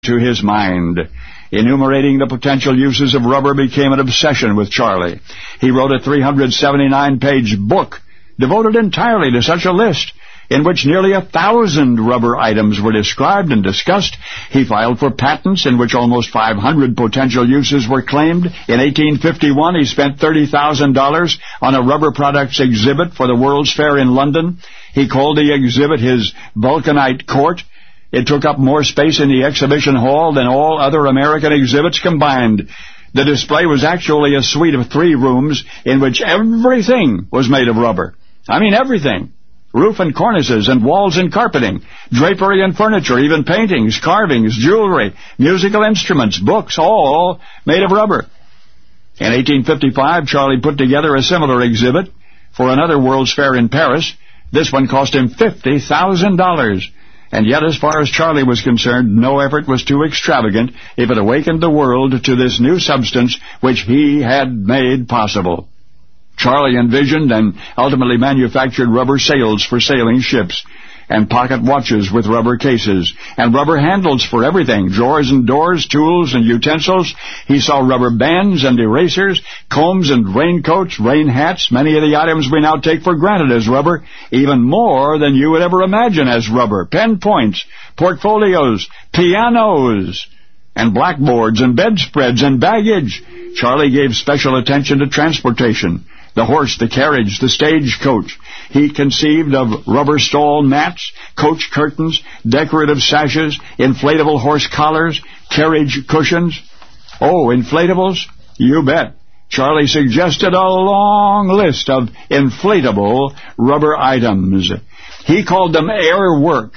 to his mind. Enumerating the potential uses of rubber became an obsession with Charlie. He wrote a 379-page book devoted entirely to such a list, in which nearly 1,000 rubber items were described and discussed. He filed for patents in which almost 500 potential uses were claimed. In 1851, he spent $30,000 on a rubber products exhibit for the World's Fair in London. He called the exhibit his Vulcanite Court. It took up more space in the exhibition hall than all other American exhibits combined. The display was actually a suite of 3 rooms in which everything was made of rubber. I mean everything. Roof and cornices and walls and carpeting, drapery and furniture, even paintings, carvings, jewelry, musical instruments, books, all made of rubber. In 1855, Charlie put together a similar exhibit for another World's Fair in Paris. This one cost him $50,000. And yet, as far as Charlie was concerned, no effort was too extravagant if it awakened the world to this new substance which he had made possible. Charlie envisioned and ultimately manufactured rubber sails for sailing ships, and pocket watches with rubber cases, and rubber handles for everything, drawers and doors, tools and utensils. He saw rubber bands and erasers, combs and raincoats, rain hats, many of the items we now take for granted as rubber, even more than you would ever imagine as rubber, pen points, portfolios, pianos, and blackboards and bedspreads and baggage. Charlie gave special attention to transportation. The horse, the carriage, the stagecoach. He conceived of rubber stall mats, coach curtains, decorative sashes, inflatable horse collars, carriage cushions. Oh, inflatables? You bet. Charlie suggested a long list of inflatable rubber items. He called them air work.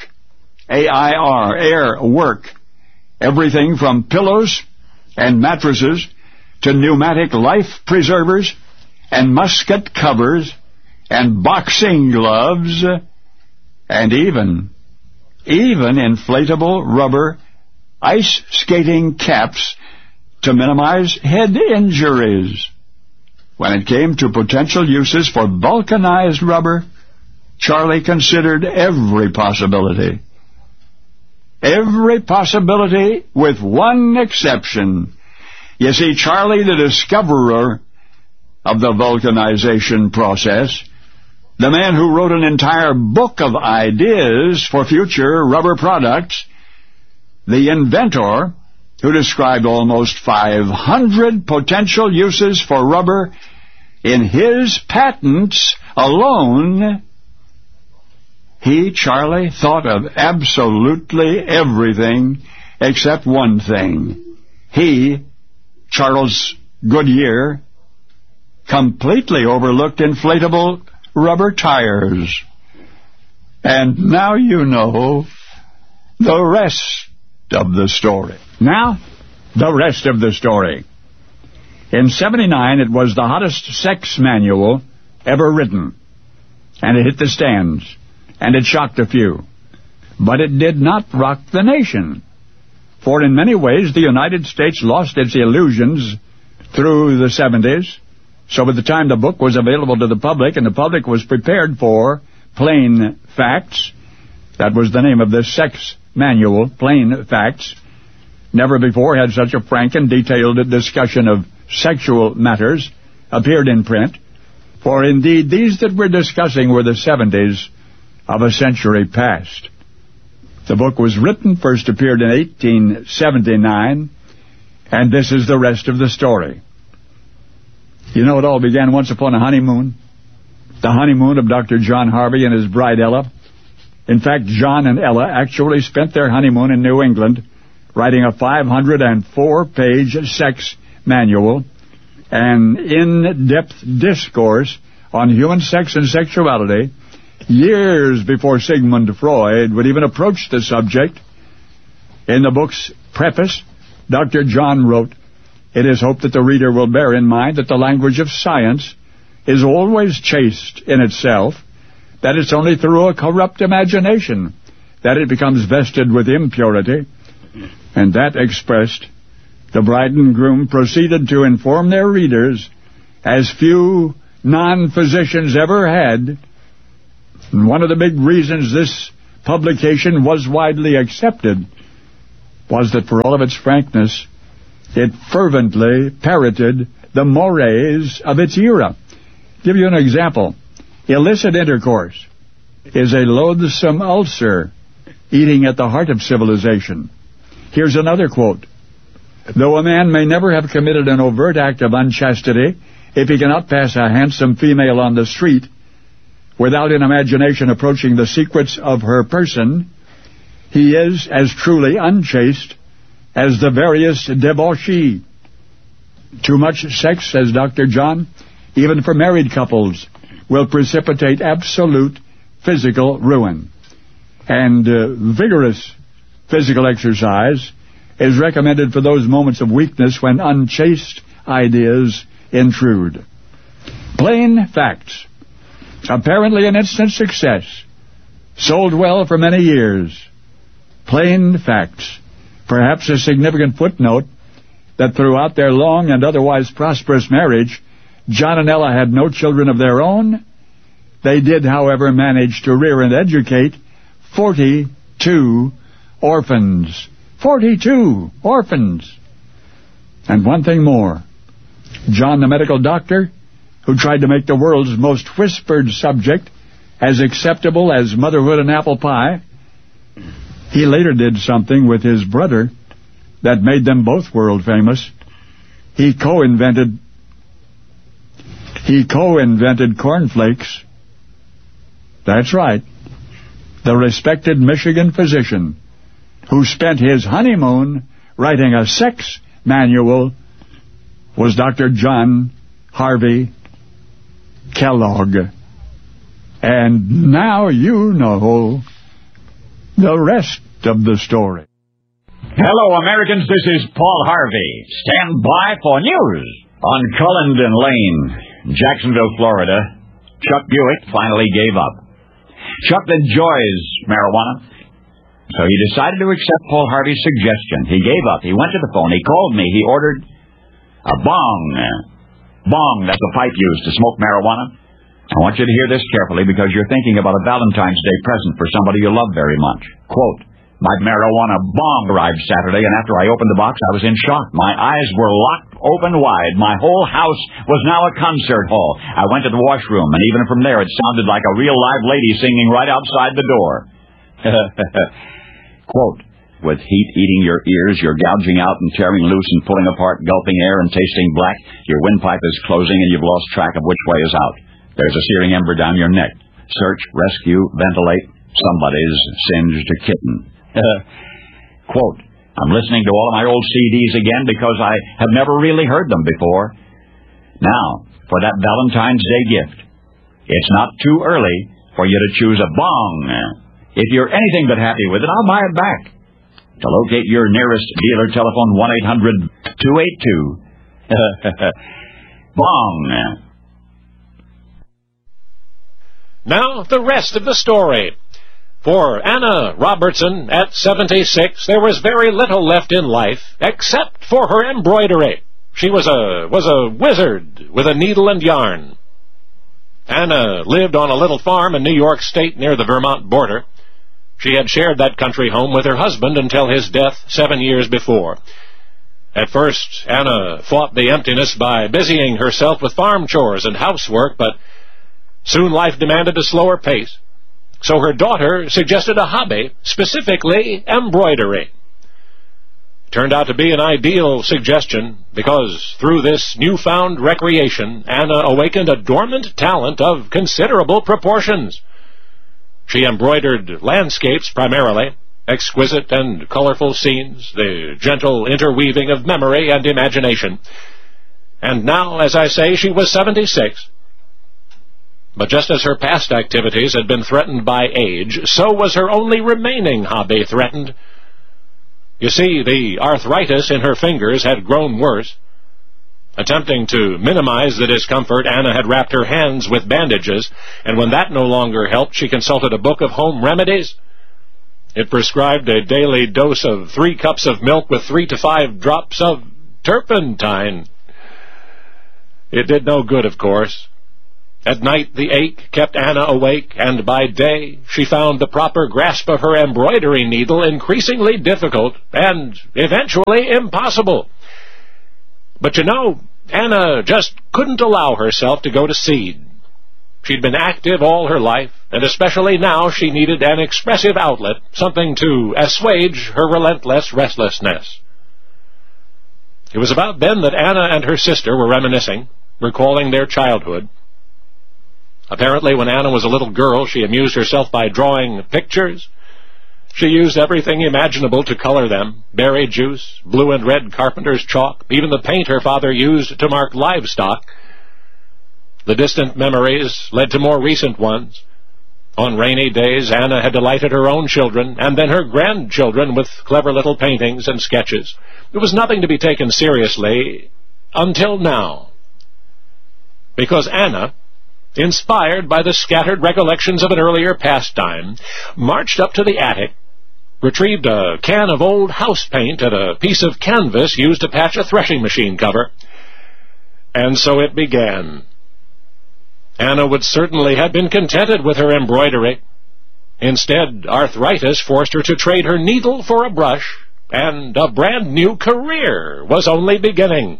A-I-R, air work. Everything from pillows and mattresses to pneumatic life preservers and musket covers, and boxing gloves, and even inflatable rubber ice skating caps to minimize head injuries. When it came to potential uses for vulcanized rubber, Charlie considered every possibility. Every possibility with one exception. You see, Charlie, the discoverer of the vulcanization process, the man who wrote an entire book of ideas for future rubber products, the inventor who described almost 500 potential uses for rubber in his patents alone, he, Charlie, thought of absolutely everything except one thing. He, Charles Goodyear, completely overlooked inflatable rubber tires. And now you know the rest of the story. Now, the rest of the story. In '79, it was the hottest sex manual ever written, and it hit the stands, and it shocked a few. But it did not rock the nation, for in many ways the United States lost its illusions through the '70s. So by the time the book was available to the public, and the public was prepared for Plain Facts, that was the name of this sex manual, Plain Facts. Never before had such a frank and detailed discussion of sexual matters appeared in print, for indeed these that we're discussing were the '70s of a century past. The book was written, first appeared in 1879, and this is the rest of the story. You know, it all began once upon a honeymoon. The honeymoon of Dr. John Harvey and his bride Ella. In fact, John and Ella actually spent their honeymoon in New England, writing a 504-page sex manual, an in-depth discourse on human sex and sexuality, years before Sigmund Freud would even approach the subject. In the book's preface, Dr. John wrote, "It is hoped that the reader will bear in mind that the language of science is always chaste in itself, that it's only through a corrupt imagination that it becomes vested with impurity." And that expressed, the bride and groom proceeded to inform their readers, as few non-physicians ever had. And one of the big reasons this publication was widely accepted was that for all of its frankness, it fervently parroted the mores of its era. Give you an example. Illicit intercourse is a loathsome ulcer eating at the heart of civilization. Here's another quote. Though a man may never have committed an overt act of unchastity, if he cannot pass a handsome female on the street without in imagination approaching the secrets of her person, he is as truly unchaste as the veriest debauchee. Too much sex, says Dr. John, even for married couples, will precipitate absolute physical ruin. And vigorous physical exercise is recommended for those moments of weakness when unchaste ideas intrude. Plain facts. Apparently an instant success. Sold well for many years. Plain facts. Perhaps a significant footnote that throughout their long and otherwise prosperous marriage, John and Ella had no children of their own. They did, however, manage to rear and educate 42 orphans. 42 orphans. And one thing more. John, the medical doctor, who tried to make the world's most whispered subject as acceptable as motherhood and apple pie, he later did something with his brother that made them both world famous. He co-invented cornflakes. That's right. The respected Michigan physician who spent his honeymoon writing a sex manual was Dr. John Harvey Kellogg. And now you know the rest of the story. Hello, Americans. This is Paul Harvey. Stand by for news. On Cullendon Lane, Jacksonville, Florida, Chuck Buick finally gave up. Chuck enjoys marijuana, so he decided to accept Paul Harvey's suggestion. He gave up. He went to the phone. He called me. He ordered a bong. Bong, that's a pipe used to smoke marijuana. I want you to hear this carefully because you're thinking about a Valentine's Day present for somebody you love very much. Quote, my marijuana bong arrived Saturday, and after I opened the box, I was in shock. My eyes were locked open wide. My whole house was now a concert hall. I went to the washroom, and even from there, it sounded like a real live lady singing right outside the door. Quote, with heat eating your ears, you're gouging out and tearing loose and pulling apart, gulping air and tasting black. Your windpipe is closing, and you've lost track of which way is out. There's a searing ember down your neck. Search, rescue, ventilate. Somebody's singed a kitten. Quote, I'm listening to all of my old CDs again because I have never really heard them before. Now, for that Valentine's Day gift, it's not too early for you to choose a bong. If you're anything but happy with it, I'll buy it back. To locate your nearest dealer, telephone 1-800-282. Bong. Now, the rest of the story. For Anna Robertson, at 76, there was very little left in life except for her embroidery. She was a wizard with a needle and yarn. Anna lived on a little farm in New York State near the Vermont border. She had shared that country home with her husband until his death 7 years before. At first, Anna fought the emptiness by busying herself with farm chores and housework, but soon life demanded a slower pace. So her daughter suggested a hobby, specifically embroidery. Turned out to be an ideal suggestion because through this newfound recreation, Anna awakened a dormant talent of considerable proportions. She embroidered landscapes primarily, exquisite and colorful scenes, the gentle interweaving of memory and imagination. And now, as I say, she was 76. But just as her past activities had been threatened by age, so was her only remaining hobby threatened. You see, the arthritis in her fingers had grown worse. Attempting to minimize the discomfort, Anna had wrapped her hands with bandages, and when that no longer helped, she consulted a book of home remedies. It prescribed a daily dose of 3 cups of milk with 3 to 5 drops of turpentine. It did no good, of course. At night the ache kept Anna awake, and by day she found the proper grasp of her embroidery needle increasingly difficult and eventually impossible. But you know, Anna just couldn't allow herself to go to seed. She'd been active all her life, and especially now she needed an expressive outlet, something to assuage her relentless restlessness. It was about then that Anna and her sister were reminiscing, recalling their childhood. Apparently, when Anna was a little girl, she amused herself by drawing pictures. She used everything imaginable to color them: berry juice, blue and red carpenter's chalk, even the paint her father used to mark livestock. The distant memories led to more recent ones. On rainy days, Anna had delighted her own children, and then her grandchildren, with clever little paintings and sketches. It was nothing to be taken seriously until now. Because Anna, inspired by the scattered recollections of an earlier pastime, marched up to the attic, retrieved a can of old house paint and a piece of canvas used to patch a threshing machine cover. And so it began. Anna would certainly have been contented with her embroidery. Instead, arthritis forced her to trade her needle for a brush, and a brand-new career was only beginning.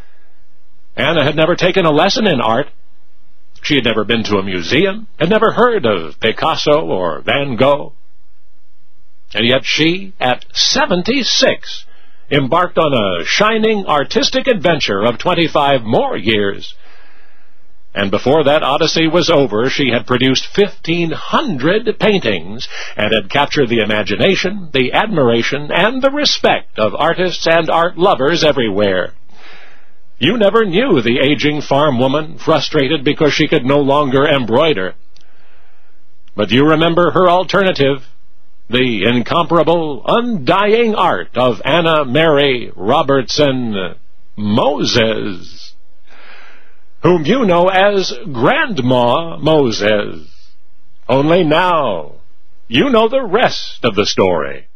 Anna had never taken a lesson in art. She had never been to a museum, had never heard of Picasso or Van Gogh. And yet she, at 76, embarked on a shining artistic adventure of 25 more years. And before that odyssey was over, she had produced 1,500 paintings and had captured the imagination, the admiration, and the respect of artists and art lovers everywhere. You never knew the aging farm woman frustrated because she could no longer embroider. But you remember her alternative, the incomparable, undying art of Anna Mary Robertson Moses, whom you know as Grandma Moses. Only now, you know the rest of the story.